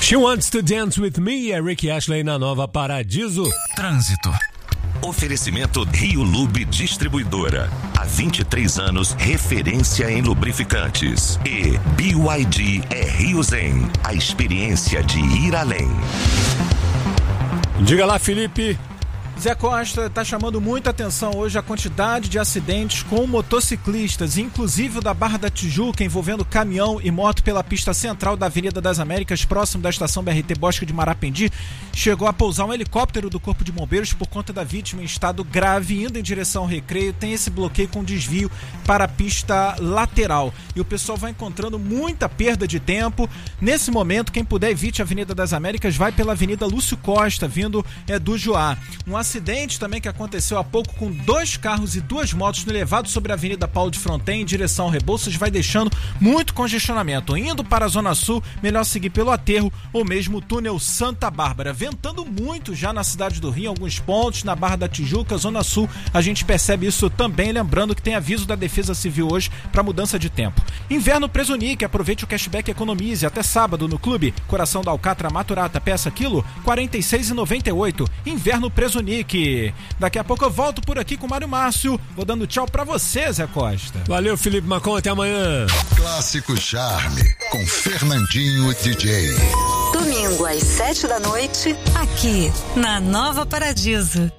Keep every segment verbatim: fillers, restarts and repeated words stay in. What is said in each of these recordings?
She Wants to Dance With Me, é Rick Ashley na Nova Paradiso. Trânsito. Oferecimento Rio Lube Distribuidora. Há vinte e três anos, referência em lubrificantes. E B Y D é Rio Zen, a experiência de ir além. Diga lá, Felipe. Zé Costa, está chamando muita atenção hoje a quantidade de acidentes com motociclistas, inclusive o da Barra da Tijuca, envolvendo caminhão e moto pela pista central da Avenida das Américas, próximo da estação B R T Bosque de Marapendi. Chegou a pousar um helicóptero do Corpo de Bombeiros por conta da vítima em estado grave, indo em direção ao Recreio. Tem esse bloqueio com desvio para a pista lateral. E o pessoal vai encontrando muita perda de tempo. Nesse momento, quem puder evite a Avenida das Américas, vai pela Avenida Lúcio Costa, vindo é, do Joá. Um acidente também que aconteceu há pouco com dois carros e duas motos no elevado sobre a Avenida Paulo de Fronten em direção ao Rebouças, vai deixando muito congestionamento. Indo para a Zona Sul, melhor seguir pelo Aterro ou mesmo o túnel Santa Bárbara. Ventando muito já na cidade do Rio, em alguns pontos, na Barra da Tijuca, Zona Sul, a gente percebe isso também, lembrando que tem aviso da Defesa Civil hoje para mudança de tempo. Inverno Presunic, aproveite o cashback e economize até sábado no clube. Coração da Alcatra Maturata, peça quilo, quarenta e seis reais e noventa e oito centavos. Inverno Presunic. Daqui a pouco eu volto por aqui com o Mário Márcio. Vou dando tchau pra você, Zé Costa. Valeu, Felipe Macon, até amanhã. Clássico Charme, com Fernandinho D J. Domingo às sete da noite, aqui na Nova Paradiso.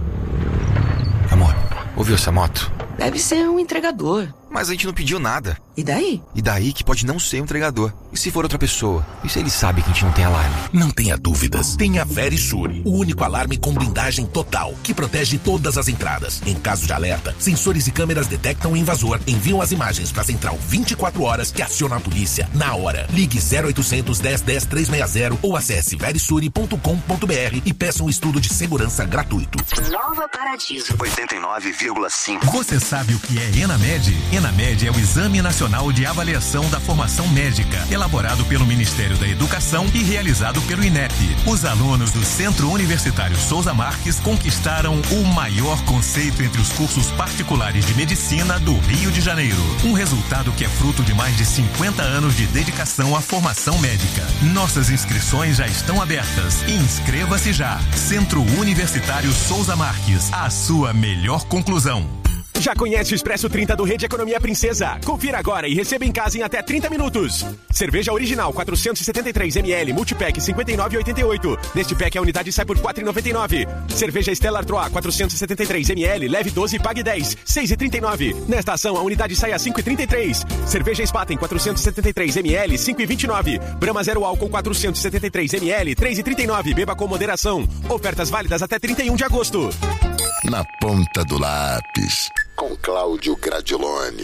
Amor, ouviu essa moto? Deve ser um entregador. Mas a gente não pediu nada. E daí? E daí que pode não ser um entregador. E se for outra pessoa? E se ele sabe que a gente não tem alarme? Não tenha dúvidas. Tenha Verisure, o único alarme com blindagem total, que protege todas as entradas. Em caso de alerta, sensores e câmeras detectam o invasor, enviam as imagens para a central vinte e quatro horas que aciona a polícia na hora. Ligue zero oitocentos, dez, dez, trezentos e sessenta ou acesse verisure ponto com ponto b r e peça um estudo de segurança gratuito. Nova Paradiso. oitenta e nove vírgula cinco. Você sabe o que é ENAMED? ENAMED é o Exame Nacional de Avaliação da Formação Médica, elaborado pelo Ministério da Educação e realizado pelo INEP. Os alunos do Centro Universitário Souza Marques conquistaram o maior conceito entre os cursos particulares de medicina do Rio de Janeiro. Um resultado que é fruto de mais de cinquenta anos de dedicação à formação médica. Nossas inscrições já estão abertas. Inscreva-se já. Centro Universitário Souza Marques, a sua melhor conclusão. Já conhece o Expresso trinta do Rede Economia Princesa? Confira agora e receba em casa em até trinta minutos. Cerveja original quatrocentos e setenta e três mililitros, multipack cinquenta e nove reais e oitenta e oito centavos. Neste pack a unidade sai por quatro reais e noventa e nove centavos. Cerveja Stella Artois quatrocentos e setenta e três mililitros, leve doze e pague dez, seis reais e trinta e nove centavos. Nesta ação a unidade sai a cinco reais e trinta e três centavos. Cerveja Spaten quatrocentos e setenta e três mililitros, cinco reais e vinte e nove centavos. Brahma Zero Álcool quatrocentos e setenta e três mililitros, três reais e trinta e nove centavos. Beba com moderação. Ofertas válidas até trinta e um de agosto. Na ponta do lápis, com Cláudio Gradiloni.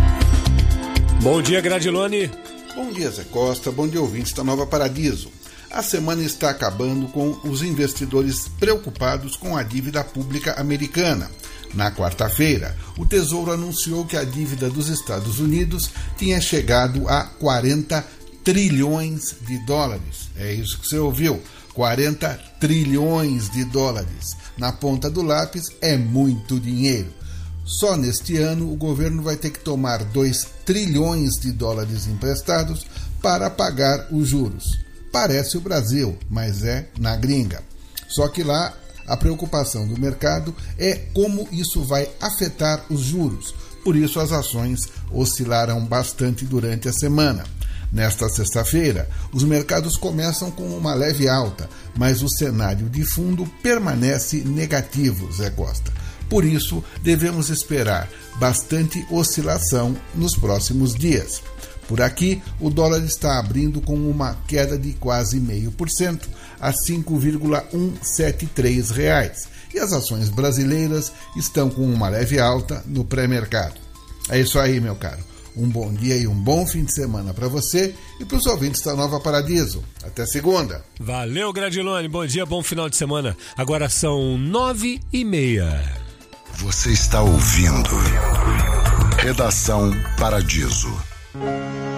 Bom dia, Gradiloni. Bom dia, Zé Costa. Bom dia, ouvintes da Nova Paradiso. A semana está acabando com os investidores preocupados com a dívida pública americana. Na quarta-feira, o Tesouro anunciou que a dívida dos Estados Unidos tinha chegado a quarenta trilhões de dólares. É isso que você ouviu, quarenta trilhões de dólares. Na ponta do lápis é muito dinheiro. Só neste ano o governo vai ter que tomar dois trilhões de dólares emprestados para pagar os juros. Parece o Brasil, mas é na gringa. Só que lá a preocupação do mercado é como isso vai afetar os juros. Por isso as ações oscilaram bastante durante a semana. Nesta sexta-feira, os mercados começam com uma leve alta, mas o cenário de fundo permanece negativo, Zé Costa. Por isso, devemos esperar bastante oscilação nos próximos dias. Por aqui, o dólar está abrindo com uma queda de quase zero vírgula cinco por cento a cinco vírgula cento e setenta e três reais. E as ações brasileiras estão com uma leve alta no pré-mercado. É isso aí, meu caro. Um bom dia e um bom fim de semana para você e para os ouvintes da Nova Paradiso. Até segunda. Valeu, Gradiloni. Bom dia, bom final de semana. Agora são nove e meia. Você está ouvindo Redação Paradiso.